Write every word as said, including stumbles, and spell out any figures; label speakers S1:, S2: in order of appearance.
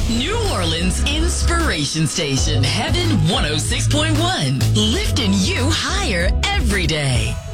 S1: New Orleans Inspiration Station, Heaven one oh six point one. Lifting you higher every day.